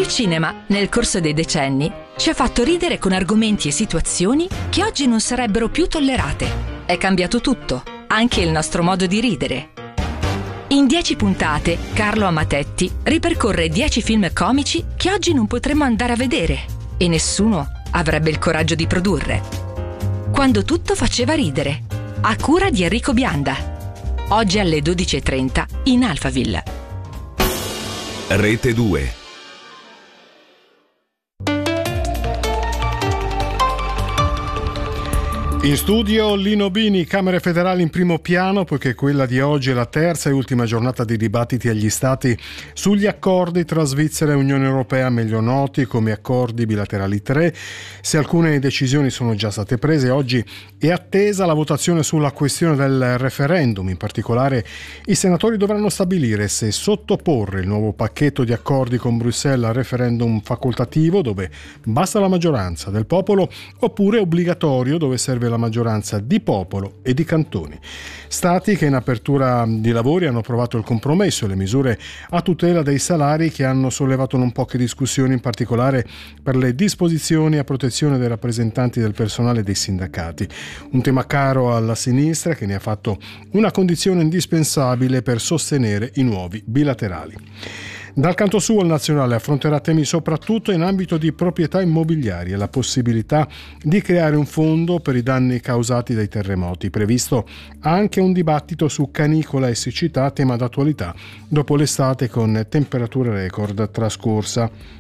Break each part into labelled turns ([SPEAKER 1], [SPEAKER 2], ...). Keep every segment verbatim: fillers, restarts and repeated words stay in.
[SPEAKER 1] Il cinema, nel corso dei decenni, ci ha fatto ridere con argomenti e situazioni che oggi non sarebbero più tollerate. È cambiato tutto, anche il nostro modo di ridere. In dieci puntate, Carlo Amatetti ripercorre dieci film comici che oggi non potremmo andare a vedere e nessuno avrebbe il coraggio di produrre. Quando tutto faceva ridere, a cura di Enrico Bianda. Oggi alle dodici e trenta in Alphaville.
[SPEAKER 2] Rete due.
[SPEAKER 3] In studio Lino Bini, Camere federali in primo piano, poiché quella di oggi è la terza e ultima giornata di dibattiti agli Stati sugli accordi tra Svizzera e Unione Europea, meglio noti come accordi bilaterali tre. Se alcune decisioni sono già state prese, oggi è attesa la votazione sulla questione del referendum. In particolare i senatori dovranno stabilire se sottoporre il nuovo pacchetto di accordi con Bruxelles al referendum facoltativo, dove basta la maggioranza del popolo, oppure obbligatorio, dove serve la la maggioranza di popolo e di cantoni. Stati che in apertura di lavori hanno approvato il compromesso e le misure a tutela dei salari che hanno sollevato non poche discussioni, in particolare per le disposizioni a protezione dei rappresentanti del personale e dei sindacati. Un tema caro alla sinistra che ne ha fatto una condizione indispensabile per sostenere i nuovi bilaterali. Dal canto suo il Nazionale affronterà temi soprattutto in ambito di proprietà immobiliari e la possibilità di creare un fondo per i danni causati dai terremoti. Previsto anche un dibattito su canicola e siccità, tema d'attualità dopo l'estate con temperature record trascorsa.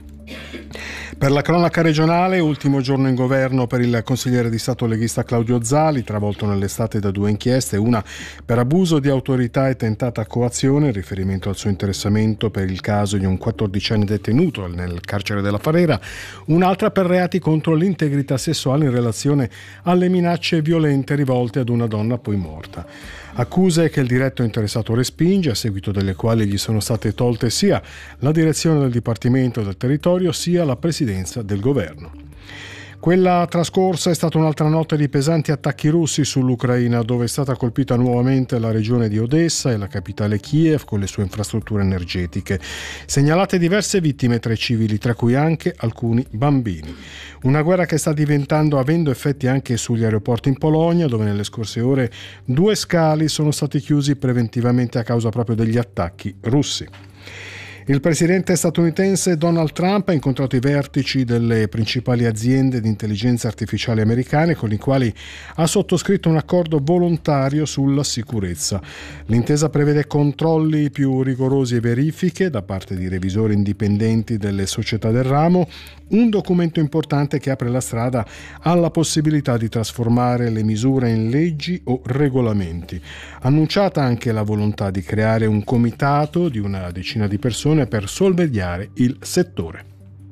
[SPEAKER 3] Per la cronaca regionale, ultimo giorno in governo per il consigliere di Stato leghista Claudio Zali, travolto nell'estate da due inchieste, una per abuso di autorità e tentata coazione in riferimento al suo interessamento per il caso di un quattordicenne detenuto nel carcere della Farera, un'altra per reati contro l'integrità sessuale in relazione alle minacce violente rivolte ad una donna poi morta. Accuse che il diretto interessato respinge, a seguito delle quali gli sono state tolte sia la direzione del Dipartimento del Territorio sia la presidenza del governo. Quella trascorsa è stata un'altra notte di pesanti attacchi russi sull'Ucraina, dove è stata colpita nuovamente la regione di Odessa e la capitale Kiev con le sue infrastrutture energetiche. Segnalate diverse vittime tra i civili, tra cui anche alcuni bambini. Una guerra che sta diventando, avendo effetti anche sugli aeroporti in Polonia, dove nelle scorse ore due scali sono stati chiusi preventivamente a causa proprio degli attacchi russi. Il presidente statunitense Donald Trump ha incontrato i vertici delle principali aziende di intelligenza artificiale americane, con i quali ha sottoscritto un accordo volontario sulla sicurezza. L'intesa prevede controlli più rigorosi e verifiche da parte di revisori indipendenti delle società del ramo, un documento importante che apre la strada alla possibilità di trasformare le misure in leggi o regolamenti. Annunciata anche la volontà di creare un comitato di una decina di persone per sorvegliare il settore.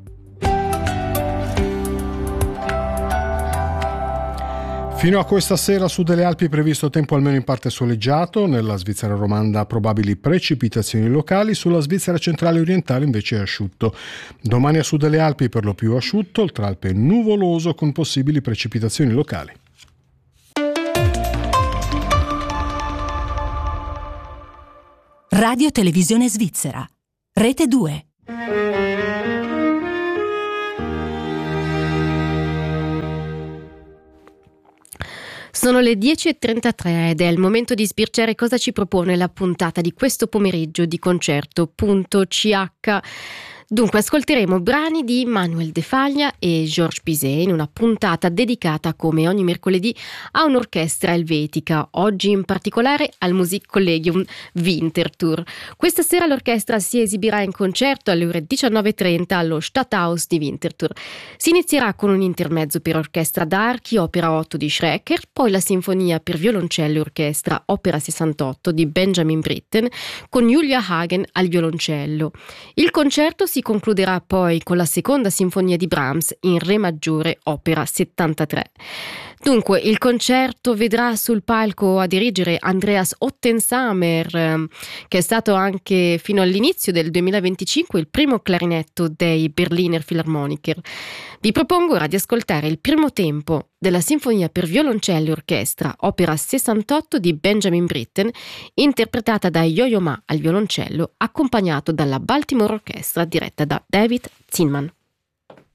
[SPEAKER 3] Fino a questa sera su delle Alpi previsto tempo almeno in parte soleggiato, nella Svizzera romanda probabili precipitazioni locali, sulla Svizzera centrale orientale invece è asciutto. Domani a sud delle Alpi per lo più asciutto, il Tralpe nuvoloso con possibili precipitazioni locali.
[SPEAKER 1] Radio Televisione Svizzera, Rete due.
[SPEAKER 4] Sono le dieci e trentatré ed è il momento di sbirciare cosa ci propone la puntata di questo pomeriggio di concerto punto C H. Dunque ascolteremo brani di Manuel De Faglia e Georges Bizet in una puntata dedicata come ogni mercoledì a un'orchestra elvetica, oggi in particolare al Musikkollegium Winterthur. Questa sera l'orchestra si esibirà in concerto alle ore diciannove e trenta allo Stadthaus di Winterthur. Si inizierà con un intermezzo per orchestra d'archi, opera otto di Schrecker, poi la sinfonia per violoncello e orchestra, opera sessantotto di Benjamin Britten, con Julia Hagen al violoncello. Il concerto si concluderà poi con la seconda sinfonia di Brahms in Re maggiore, opera settantatré. Dunque, il concerto vedrà sul palco a dirigere Andreas Ottensamer, che è stato anche fino all'inizio del duemilaventicinque il primo clarinetto dei Berliner Philharmoniker. Vi propongo ora di ascoltare il primo tempo della Sinfonia per violoncello e orchestra, opera sessantotto di Benjamin Britten, interpretata da Yo-Yo Ma al violoncello, accompagnato dalla Baltimore Orchestra diretta da David Zinman.